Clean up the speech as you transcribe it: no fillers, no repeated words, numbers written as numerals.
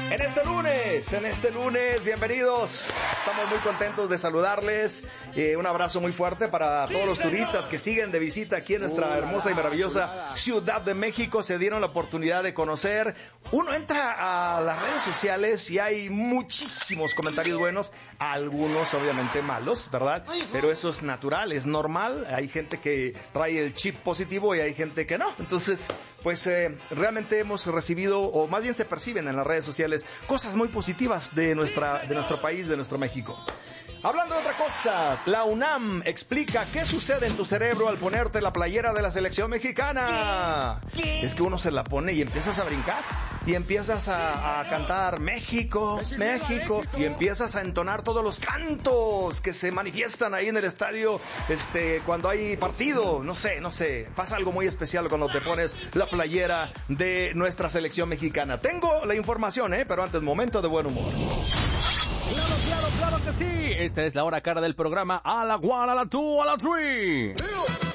En este lunes, bienvenidos. Estamos muy contentos de saludarles. Un abrazo muy fuerte para todos los turistas que siguen de visita aquí en nuestra hermosa y maravillosa Ciudad de México. Se dieron la oportunidad de conocer. Uno entra a las redes sociales y hay muchísimos comentarios buenos, algunos obviamente malos, ¿verdad? Pero eso es natural, es normal. Hay gente que trae el chip positivo y hay gente que no. Entonces, pues realmente hemos recibido, o más bien se perciben en las redes sociales, cosas muy positivas de nuestro país, de nuestro México. Hablando de otra cosa, la UNAM explica qué sucede en tu cerebro al ponerte la playera de la selección mexicana. Es que uno se la pone y empiezas a brincar y empiezas a cantar México, México, y empiezas a entonar todos los cantos que se manifiestan ahí en el estadio cuando hay partido. No sé, pasa algo muy especial cuando te pones la playera de nuestra selección mexicana. Tengo la información, pero antes, momento de buen humor. Claro que sí. Esta es la hora cara del programa A la One, a la Two, a la Three.